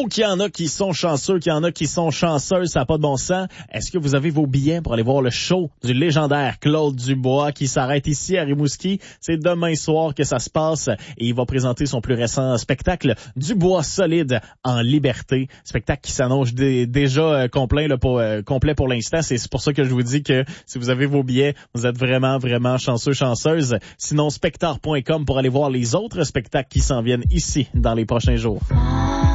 Oh, qu'il y en a qui sont chanceux, qu'il y en a qui sont chanceuses, ça n'a pas de bon sens. Est-ce que vous avez vos billets pour aller voir le show du légendaire Claude Dubois qui s'arrête ici à Rimouski? C'est demain soir que ça se passe et il va présenter son plus récent spectacle, Dubois solide en liberté. Spectacle qui s'annonce déjà complet pour l'instant. C'est pour ça que je vous dis que si vous avez vos billets, vous êtes vraiment, vraiment chanceux, chanceuse. Sinon, spectar.com pour aller voir les autres spectacles qui s'en viennent ici dans les prochains jours.